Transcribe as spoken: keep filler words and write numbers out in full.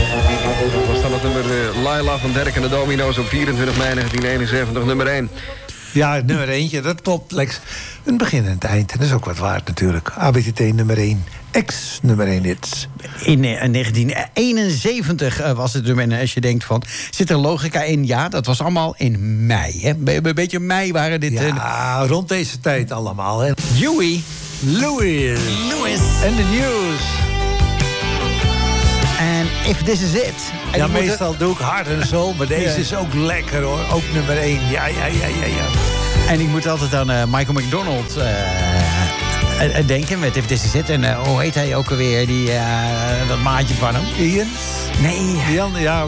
Was dan het nummer uh, Laila van Derk en de Domino's op vierentwintig mei negentien eenenzeventig, nummer één. Ja, nummer eentje, dat klopt, Lex. Een begin en het eind, en dat is ook wat waard natuurlijk. A B T T nummer één, ex nummer één hits. In uh, negentien eenenzeventig uh, was het nummer, en als je denkt van, zit er logica in? Ja, dat was allemaal in mei. Hè? Be- een beetje mei waren dit... Ja, uh, rond deze tijd allemaal, hè. Huey. Louis. Louis. En de News. En If This Is It. En ja, moeten... meestal doe ik hard en zo, maar deze ja. is ook lekker, hoor. Ook nummer één. Ja, ja, ja, ja, ja. En ik moet altijd aan uh, Michael McDonald uh, uh, denken met If This Is It. En uh, hoe heet hij ook alweer, die, uh, dat maatje van hem? Ian? Nee. Ian, ja,